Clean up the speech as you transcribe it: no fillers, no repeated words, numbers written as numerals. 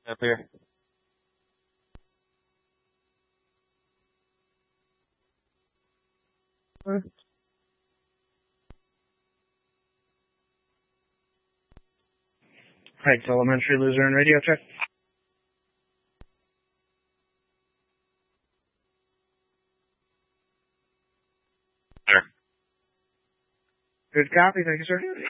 Up here. Heights Elementary, Luzerne radio check. Good copy, thank you, sir.